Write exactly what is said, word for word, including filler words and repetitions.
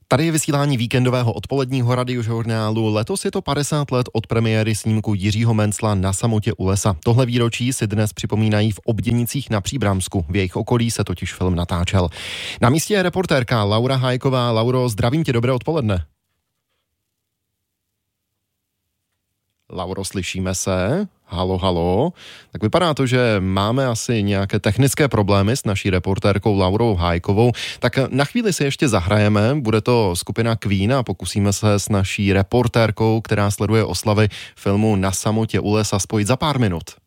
Tady je vysílání víkendového odpoledního radiožurnálu. Letos je to padesát let od premiéry snímku Jiřího Mencla Na samotě u lesa. Tohle výročí si dnes připomínají v Obděnicích na Příbramsku. V jejich okolí se totiž film natáčel. Na místě je reportérka Laura Hájková. Lauro, zdravím tě, dobré odpoledne. Lauro, slyšíme se? Halo, halo. Tak vypadá to, že máme asi nějaké technické problémy s naší reportérkou Laurou Hájkovou. Tak na chvíli si ještě zahrajeme. Bude to skupina Queen a pokusíme se s naší reportérkou, která sleduje oslavy filmu Na samotě u lesa, spojit za pár minut.